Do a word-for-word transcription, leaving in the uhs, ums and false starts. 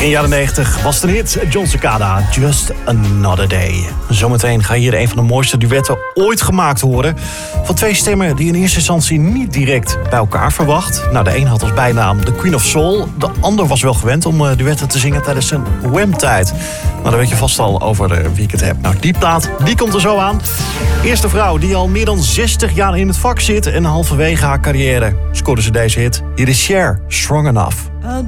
Begin jaren negentig was het een hit. John Cicada, Just Another Day. Zometeen ga je hier een van de mooiste duetten ooit gemaakt horen. Van twee stemmen die in eerste instantie niet direct bij elkaar verwacht. Nou, de een had als bijnaam The Queen of Soul. De ander was wel gewend om duetten te zingen tijdens zijn Wham-tijd. Maar dan weet je vast al over wie ik het heb. Nou, die plaat, die komt er zo aan. Eerste vrouw die al meer dan zestig jaar in het vak zit. En halverwege haar carrière scoorde ze deze hit. Hier is Cher, Strong Enough.